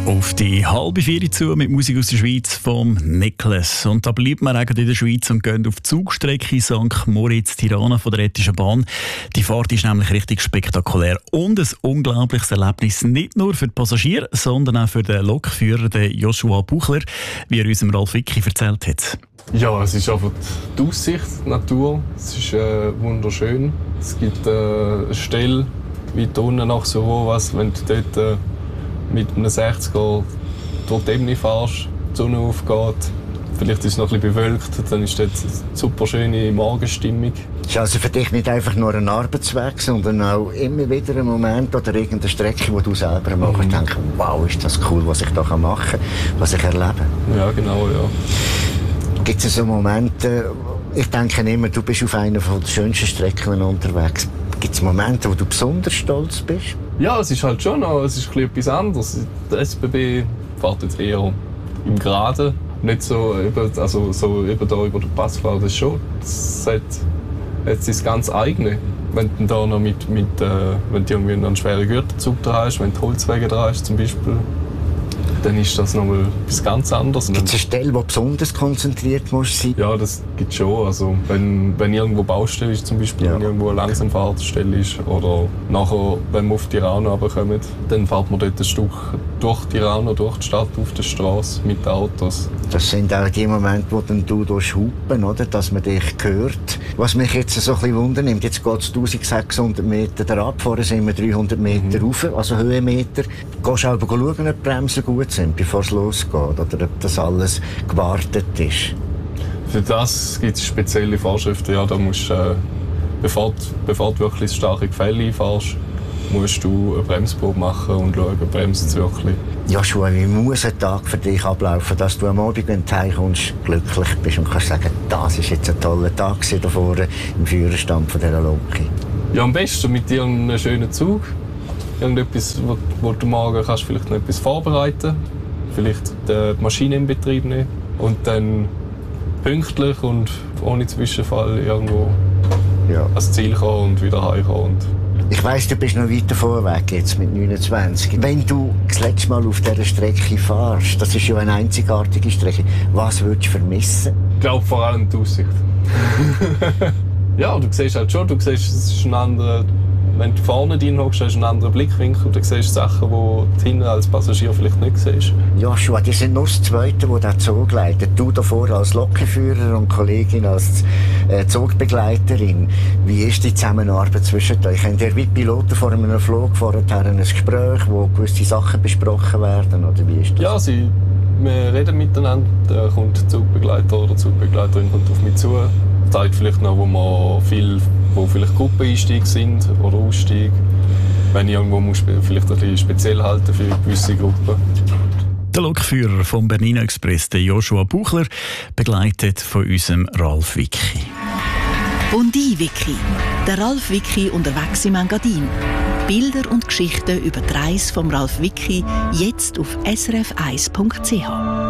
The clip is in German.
Auf die 3:30 zu mit Musik aus der Schweiz vom Niklas. Und da bleibt man eigentlich in der Schweiz und gehen auf die Zugstrecke St. Moritz-Tirana von der Rätischen Bahn. Die Fahrt ist nämlich richtig spektakulär und ein unglaubliches Erlebnis, nicht nur für die Passagiere, sondern auch für den Lokführer, den Joshua Buchler, wie er unserem Ralf Wicki erzählt hat. Ja, es ist einfach die Aussicht, die Natur. Es ist wunderschön. Es gibt eine Stelle weit unten nach Surowas, wenn du dort mit einem 60er durch die Ebene fährst, die Sonne aufgeht. Vielleicht ist es noch ein bisschen bewölkt, dann ist dort eine super schöne Morgenstimmung. Es ist also für dich nicht einfach nur ein Arbeitsweg, sondern auch immer wieder ein Moment oder irgendeine Strecke, wo du selber machst und denkst, wow, ist das cool, was ich da machen kann, was ich erlebe. Ja, genau, ja. Gibt es so Momente, ich denke immer, du bist auf einer der schönsten Strecken unterwegs. Gibt es Momente, wo du besonders stolz bist? Ja, es ist halt schon noch, es ist etwas anderes. Der SBB fährt jetzt eher im Geraden, nicht so über, also so über den Pass fahren. Das ist schon, das hat sein ganz eigene. Wenn du da noch wenn du irgendwie einen schweren Güterzug dran hast, wenn du Holzwege dran hast zum Beispiel, dann ist das nochmal etwas ganz anderes. Gibt es eine Stelle, wo du besonders konzentriert musst sein? Ja, das gibt es schon. Also, wenn irgendwo Baustelle ist, zum Beispiel, wenn irgendwo eine Langsamfahrtstelle ist, oder nachher, wenn wir auf Tirana runterkommen, dann fährt man dort ein Stück durch Tirana, durch die Stadt, auf der Straße mit den Autos. Das sind auch die Momente, wo dann du hupen, oder? Dass man dich hört. Was mich jetzt so ein bisschen wundernimmt, jetzt geht es 1600 Meter derab, vorher sind wir 300 Meter rauf, also Höhenmeter. Gehst du auch schauen, ob die Bremsen gut sind, bevor es losgeht, oder ob das alles gewartet ist? Für das gibt es spezielle Vorschriften. Ja, da musst, bevor du wirklich starke Gefälle einfahrst, musst du eine Bremsprobe machen und schauen, bremst es wirklich. Joshua, wie muss ein Tag für dich ablaufen, dass du am Abend, wenn du heimkommst, glücklich bist und kannst sagen, das war jetzt ein toller Tag hier vorne im Führerstand von dieser Loki? Ja, am besten mit dir einen schönen Zug. Irgendetwas, wo du morgen kannst vielleicht noch etwas vorbereiten, vielleicht die Maschine in Betrieb nehmen und dann pünktlich und ohne Zwischenfall irgendwo ans Ziel kommen und wieder heimkommen. Ich weiss, du bist noch weiter vorweg jetzt mit 29. Wenn du das letzte Mal auf dieser Strecke fährst, das ist ja eine einzigartige Strecke, was würdest du vermissen? Ich glaube vor allem die Aussicht. Ja, du siehst halt schon, es ist ein anderer. Wenn du vorne drin hockst, hast du einen anderen Blickwinkel und dann siehst du Sachen, die du hinten als Passagier vielleicht nicht siehst. Joshua, die sind nur das Zweite, die den Zug leitet. Du davor als Lokführer und Kollegin als Zugbegleiterin. Wie ist die Zusammenarbeit zwischen euch? Habt ihr wie Piloten vor einem Flug vorher ein Gespräch, wo gewisse Sachen besprochen werden? Oder wie ist das? Ja, wir reden miteinander. Da kommt der Zugbegleiter oder die Zugbegleiterin kommt auf mich zu. Zeigt vielleicht noch, wo vielleicht Gruppeneinstieg sind oder Ausstieg. Wenn ich irgendwo muss vielleicht ein bisschen speziell halten für gewisse Gruppen. Der Lokführer vom Bernina Express, der Joshua Buchler, begleitet von unserem Ralf Wicki. Bondi-Wiki. Der Ralf Wicki unterwegs im Engadin. Bilder und Geschichten über die Reise von Ralf Wicki jetzt auf srf1.ch.